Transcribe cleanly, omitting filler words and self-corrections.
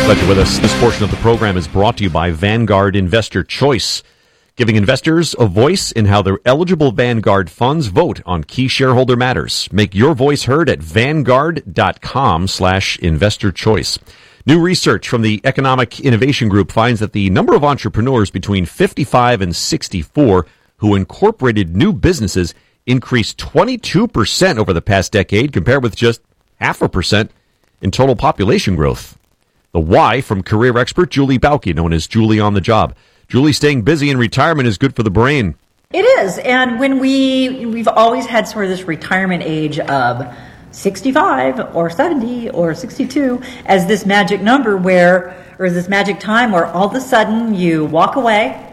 Glad you're with us. This portion of the program is brought to you by Vanguard Investor Choice, giving investors a voice in how their eligible Vanguard funds vote on key shareholder matters. Make your voice heard at vanguard.com/investor choice. New research from the Economic Innovation Group finds that the number of entrepreneurs between 55 and 64 who incorporated new businesses increased 22% over the past decade, compared with just 0.5% in total population growth. The why from career expert Julie Bauke, known as Julie on the Job. Julie, staying busy in retirement is good for the brain. It is, and when we've always had sort of this retirement age of 65 or 70 or 62 as this magic number or this magic time where all of a sudden you walk away